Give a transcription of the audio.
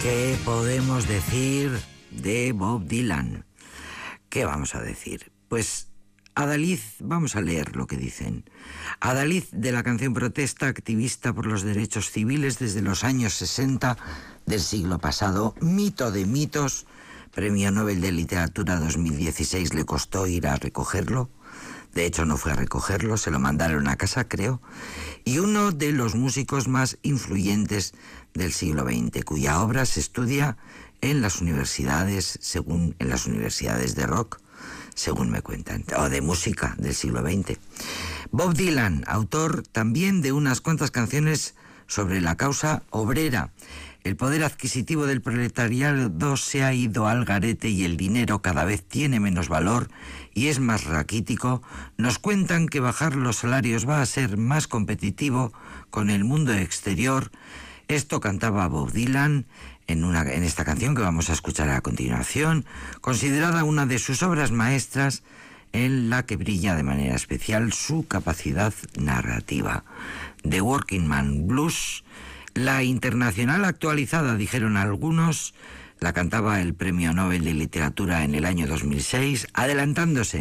¿Qué podemos decir de Bob Dylan? ¿Qué vamos a decir? Pues adalid, vamos a leer lo que dicen. Adalid de la canción protesta, activista por los derechos civiles desde los años 60 del siglo pasado, mito de mitos, Premio Nobel de Literatura 2016 le costó ir a recogerlo. De hecho, no fue a recogerlo, se lo mandaron a casa, creo. Y uno de los músicos más influyentes del siglo XX, cuya obra se estudia en las universidades, en las universidades de rock, según me cuentan, o de música del siglo XX. Bob Dylan, autor también de unas cuantas canciones sobre la causa obrera. El poder adquisitivo del proletariado se ha ido al garete y el dinero cada vez tiene menos valor y es más raquítico. Nos cuentan que bajar los salarios va a ser más competitivo con el mundo exterior. Esto cantaba Bob Dylan en esta canción que vamos a escuchar a continuación, considerada una de sus obras maestras, en la que brilla de manera especial su capacidad narrativa. The Working Man Blues, la internacional actualizada, dijeron algunos, la cantaba el Premio Nobel de Literatura en el año 2006, adelantándose